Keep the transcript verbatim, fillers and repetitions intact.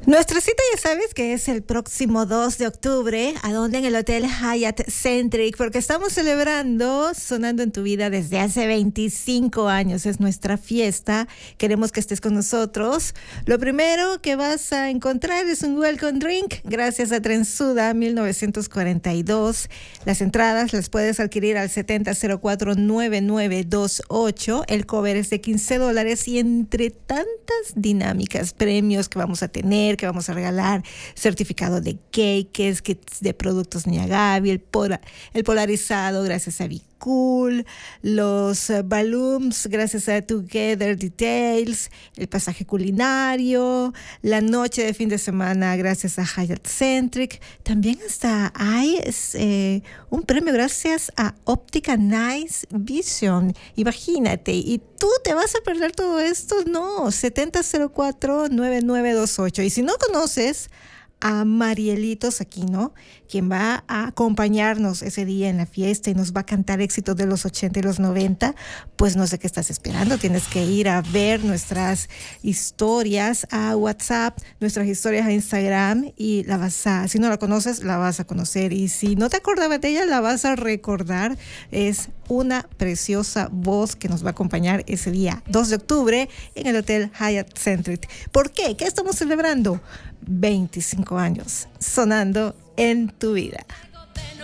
Nuestra cita ya sabes que es el próximo dos de octubre, ¿a dónde? En el Hotel Hyatt Centric, porque estamos celebrando Sonando en tu Vida desde hace veinticinco años. Es nuestra fiesta, queremos que estés con nosotros. Lo primero que vas a encontrar es un welcome drink, gracias a Trensuda mil novecientos cuarenta y dos. Las entradas las puedes adquirir al setenta cero cuatro nueve nueve dos ocho. El cover es de quince dólares y entre tantas dinámicas, premios que vamos a tener, que vamos a regalar, certificado de cakes, kits de productos Niagavi, el, pola, el polarizado gracias a Bicool, los uh, balloons gracias a Together Details, el pasaje culinario, la noche de fin de semana gracias a Hyatt Centric. También hasta hay eh, un premio gracias a Óptica Nice Vision. Imagínate, y tú te vas a perder todo esto. No, setenta cero cuatro nueve nueve dos ocho. Y si no conoces a Marielitos Aquino, quien va a acompañarnos ese día en la fiesta y nos va a cantar éxitos de los ochenta y los noventa, pues no sé qué estás esperando. Tienes que ir a ver nuestras historias a WhatsApp, nuestras historias a Instagram, y la vas a, si no la conoces, la vas a conocer, y si no te acordabas de ella, la vas a recordar. Es una preciosa voz que nos va a acompañar ese día dos de octubre en el Hotel Hyatt Centric. ¿Por qué? ¿Qué estamos celebrando? veinticinco años sonando en tu vida.